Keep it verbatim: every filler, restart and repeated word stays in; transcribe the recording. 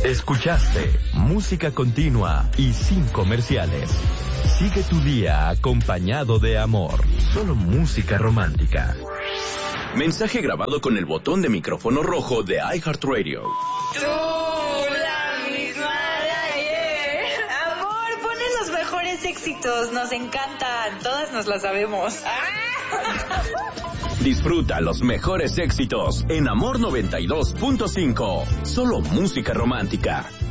Escuchaste música continua y sin comerciales. Sigue tu día acompañado de amor. Solo música romántica. Mensaje grabado con el botón de micrófono rojo de iHeartRadio. Tú, la misma de ayer. Amor, ponen los mejores éxitos. Nos encantan. Todas nos las sabemos. Disfruta los mejores éxitos en Amor noventa y dos punto cinco. Solo música romántica.